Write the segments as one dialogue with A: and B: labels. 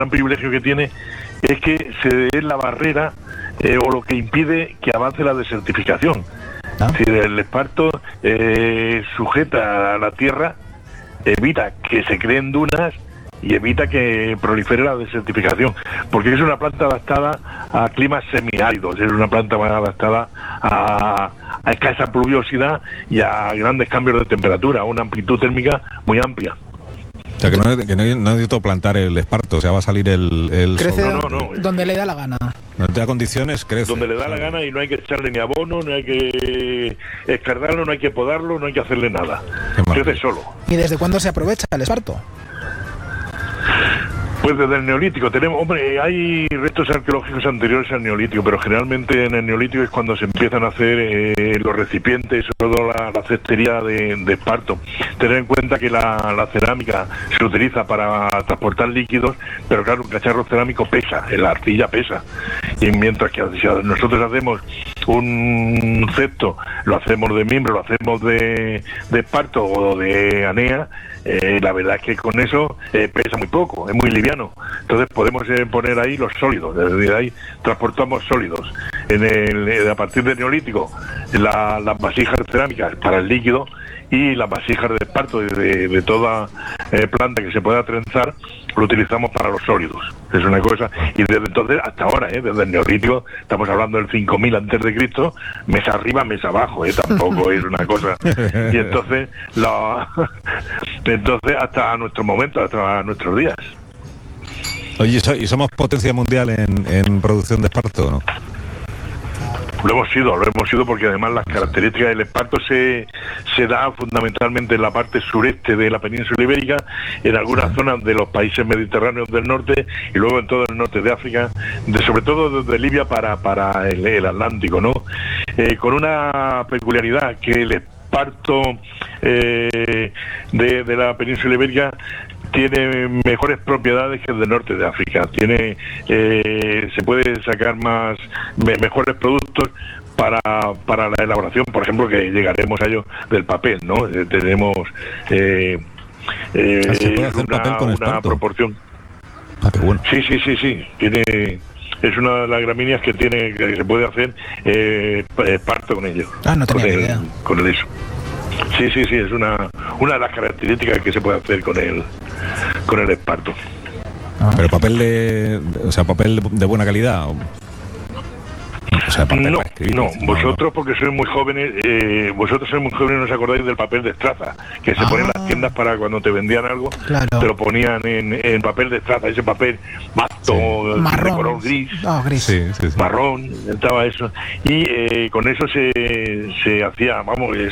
A: privilegio que tiene es que es la barrera o lo que impide que avance la desertificación. Es decir, el esparto sujeta a la tierra, evita que se creen dunas y evita que prolifere la desertificación, porque es una planta adaptada a climas semiáridos, es una planta más adaptada a escasa pluviosidad y a grandes cambios de temperatura, a una amplitud térmica muy amplia.
B: O sea, que no necesito plantar el esparto, o sea, va a salir el
C: crece
A: no.
C: Donde le da la gana.
B: No te da condiciones, crece.
A: Donde le da la gana y no hay que echarle ni abono, no hay que escardarlo, no hay que podarlo, no hay que hacerle nada. Crece solo.
C: ¿Y desde cuándo se aprovecha el esparto?
A: Pues desde el Neolítico tenemos, hay restos arqueológicos anteriores al Neolítico, pero generalmente en el Neolítico es cuando se empiezan a hacer los recipientes, sobre todo la cestería de esparto. Tener en cuenta que la cerámica se utiliza para transportar líquidos, pero claro, un cacharro cerámico pesa, la arcilla pesa. Y mientras que si nosotros hacemos un cesto, lo hacemos de mimbro, lo hacemos de esparto o de anea, la verdad es que con eso pesa muy poco, es muy liviano. Entonces podemos poner ahí los sólidos, desde ahí transportamos sólidos. A partir del Neolítico, las vasijas cerámicas para el líquido y las vasijas de esparto de toda planta que se pueda trenzar, lo utilizamos para los sólidos. Es una cosa, y desde entonces hasta ahora, desde el Neolítico, estamos hablando del 5000 antes de Cristo, mesa arriba, mesa abajo, tampoco es una cosa. Y entonces hasta nuestro momento, hasta nuestros días.
B: Oye, ¿y somos potencia mundial en producción de esparto, no?
A: Lo hemos sido porque además las características del esparto se da fundamentalmente en la parte sureste de la península ibérica, en algunas zonas de los países mediterráneos del norte y luego en todo el norte de África, sobre todo desde Libia para el Atlántico, ¿no? Con una peculiaridad que el esparto de la península ibérica tiene mejores propiedades que el del norte de África. Se puede sacar mejores productos para la elaboración, por ejemplo, que llegaremos a ello del papel, ¿no? Tenemos
B: ¿se puede hacer papel con
A: una proporción.
B: Qué bueno.
A: Sí. Es una de las gramíneas que se puede hacer esparto con ello.
C: No tenía idea.
A: Con el eso. Sí, es una de las características que se puede hacer con el esparto.
B: Pero papel de buena calidad. O sea, papel para escribir,
A: vosotros porque sois muy jóvenes, no os acordáis del papel de estraza, que se pone en las tiendas para cuando te vendían algo,
C: claro.
A: Te lo ponían en papel de estraza, ese papel vasto, de color gris, marrón, estaba eso, y con eso se hacía,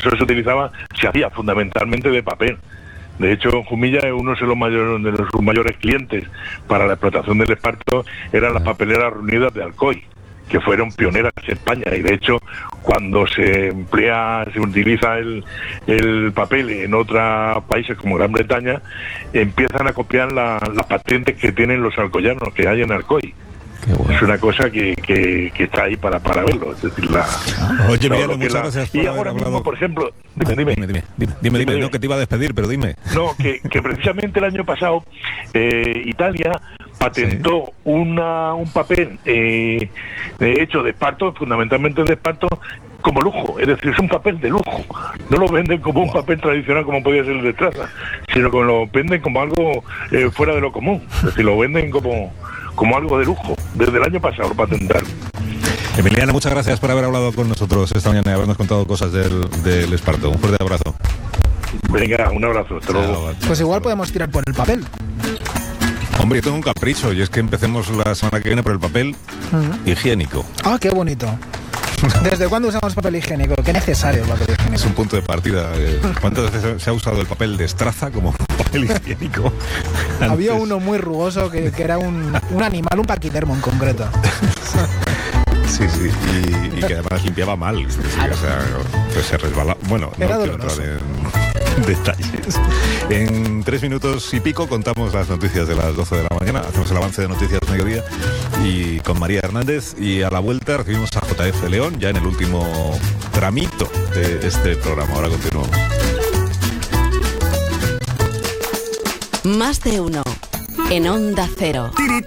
A: se hacía fundamentalmente de papel. De hecho, Jumilla es uno de sus mayores clientes para la explotación del esparto, eran las papeleras reunidas de Alcoy, que fueron pioneras en España, y de hecho cuando se utiliza el papel en otros países como Gran Bretaña, empiezan a copiar las patentes que tienen los alcoyanos que hay en Alcoy. Bueno. Es una cosa que está ahí para verlo. Es decir,
B: Oye, Miguel, muchas gracias por
A: y ahora mismo, por ejemplo, dime.
B: No, que te iba a despedir, pero dime.
A: No, que precisamente el año pasado Italia patentó un papel hecho de esparto, fundamentalmente de esparto, como lujo, es decir, es un papel de lujo. No lo venden como un papel tradicional como podía ser el de estraza, sino que lo venden como algo fuera de lo común. Es decir, lo venden como algo de lujo. Desde el año pasado lo patentaron.
B: Emiliano, muchas gracias por haber hablado con nosotros esta mañana y habernos contado cosas del esparto. Un fuerte abrazo.
A: Venga, un abrazo. Hasta luego.
C: Pues igual podemos tirar por el papel.
B: Hombre, yo tengo un capricho y es que empecemos la semana que viene por el papel higiénico.
C: Qué bonito. ¿Desde cuándo usamos papel higiénico? Qué necesario el papel higiénico.
B: Es un punto de partida. ¿Cuántas veces se ha usado el papel de estraza como papel higiénico?
C: Había uno muy rugoso que era un animal, un paquidermo en concreto.
B: Sí, y que además limpiaba mal. O sea, pues se resbalaba. Bueno, no quiero entrar en detalles. En 3 minutos y pico contamos las noticias de las 12 de la mañana. Hacemos el avance de Noticias Mediodía y con María Hernández. Y a la vuelta recibimos a JF León, ya en el último tramito de este programa. Ahora continuamos.
D: Más de uno en Onda Cero.